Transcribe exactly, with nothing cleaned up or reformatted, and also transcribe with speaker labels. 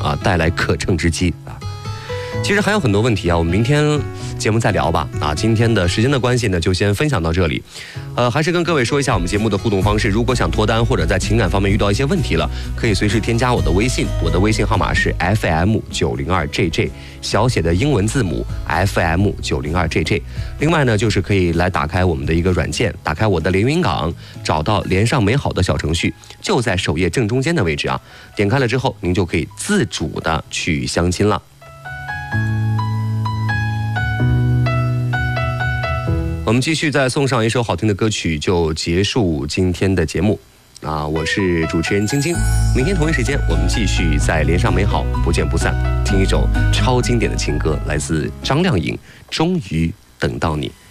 Speaker 1: 啊带来可乘之机啊。其实还有很多问题啊，我们明天节目再聊吧。啊，今天的时间的关系呢，就先分享到这里。呃，还是跟各位说一下我们节目的互动方式。如果想脱单或者在情感方面遇到一些问题了，可以随时添加我的微信，我的微信号码是 F M 九零二 J J， 小写的英文字母 F M 九零二 J J。另外呢，就是可以来打开我们的一个软件，打开我的连云港，找到连上美好的小程序，就在首页正中间的位置啊。点开了之后，您就可以自主的去相亲了。我们继续再送上一首好听的歌曲，就结束今天的节目。啊，我是主持人晶晶，明天同一时间我们继续在连上美好，不见不散。听一首超经典的情歌，来自张靓颖，《终于等到你》。